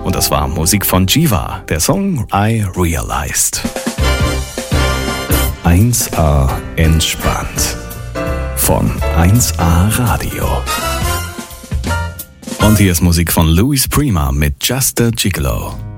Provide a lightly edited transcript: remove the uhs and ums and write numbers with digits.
Und das war Musik von Jiva, der Song I Realized. 1A entspannt. Von 1A Radio. Und hier ist Musik von Louis Prima mit Just a Gigolo.